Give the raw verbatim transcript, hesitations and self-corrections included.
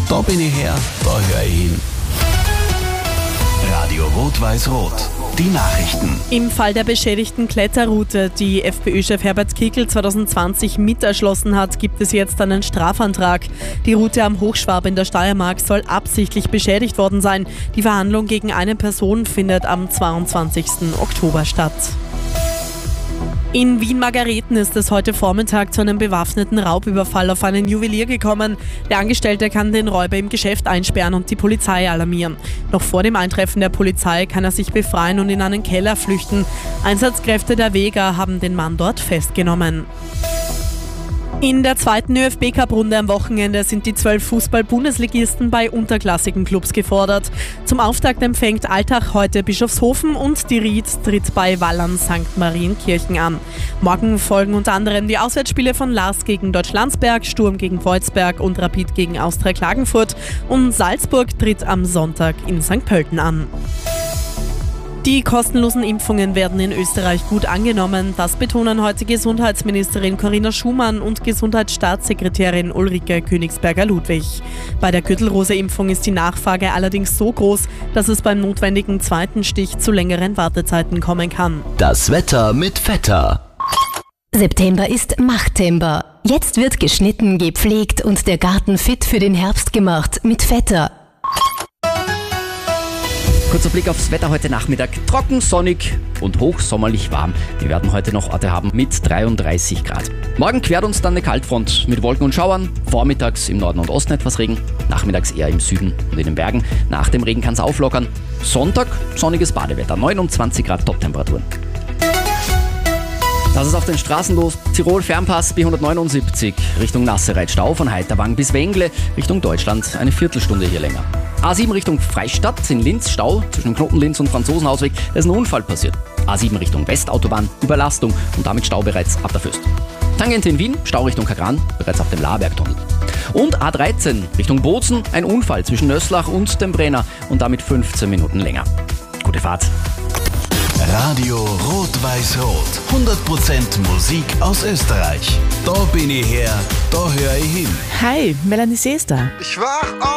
da bin ich her, da höre ich hin. Radio Rot-Weiß-Rot. Die Nachrichten. Im Fall der beschädigten Kletterroute, die FPÖ-Chef Herbert Kickl zwanzig zwanzig mit erschlossen hat, gibt es jetzt einen Strafantrag. Die Route am Hochschwab in der Steiermark soll absichtlich beschädigt worden sein. Die Verhandlung gegen eine Person findet am zweiundzwanzigsten Oktober statt. In Wien-Margareten ist es heute Vormittag zu einem bewaffneten Raubüberfall auf einen Juwelier gekommen. Der Angestellte kann den Räuber im Geschäft einsperren und die Polizei alarmieren. Noch vor dem Eintreffen der Polizei kann er sich befreien und in einen Keller flüchten. Einsatzkräfte der Vega haben den Mann dort festgenommen. In der zweiten ÖFB-Cup-Runde am Wochenende sind die zwölf Fußball-Bundesligisten bei unterklassigen Clubs gefordert. Zum Auftakt empfängt Altach heute Bischofshofen und die Ried tritt bei Wallern Sankt Marienkirchen an. Morgen folgen unter anderem die Auswärtsspiele von Lars gegen Deutschlandsberg, Sturm gegen Volzberg und Rapid gegen Austria Klagenfurt und Salzburg tritt am Sonntag in Sankt Pölten an. Die kostenlosen Impfungen werden in Österreich gut angenommen. Das betonen heute Gesundheitsministerin Corinna Schumann und Gesundheitsstaatssekretärin Ulrike Königsberger-Ludwig. Bei der Gürtelrose-Impfung ist die Nachfrage allerdings so groß, dass es beim notwendigen zweiten Stich zu längeren Wartezeiten kommen kann. Das Wetter mit Vetter. September ist Machttember. Jetzt wird geschnitten, gepflegt und der Garten fit für den Herbst gemacht mit Vetter. Kurzer Blick aufs Wetter heute Nachmittag. Trocken, sonnig und hochsommerlich warm. Wir werden heute noch Orte haben mit dreiunddreißig Grad. Morgen quert uns dann eine Kaltfront mit Wolken und Schauern. Vormittags im Norden und Osten etwas Regen, nachmittags eher im Süden und in den Bergen. Nach dem Regen kann es auflockern. Sonntag sonniges Badewetter, neunundzwanzig Grad Toptemperaturen. Das ist auf den Straßen los. Tirol Fernpass B hundertneunundsiebzig Richtung Nassereit, Stau von Heiterwang bis Wengle Richtung Deutschland, eine Viertelstunde hier länger. A sieben Richtung Freistadt in Linz, Stau zwischen dem Knoten Linz und Franzosenhausweg, da ist ein Unfall passiert. A sieben Richtung Westautobahn, Überlastung und damit Stau bereits ab der Föst. Tangent in Wien, Stau Richtung Kagran, bereits ab dem Labergtunnel. Und A dreizehn Richtung Bozen, ein Unfall zwischen Nöslach und dem Brenner und damit fünfzehn Minuten länger. Gute Fahrt. Radio Rot-Weiß-Rot. hundert Prozent Musik aus Österreich. Da bin ich her, da höre ich hin. Hi, Melanie Seester. Ich wach auf.